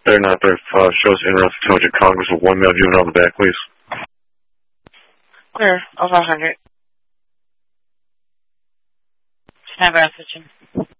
They're not. Their shows in Rough Intelligent Congress with one male juvenile in the back, please. Clear. Over 100. Stand by, switching.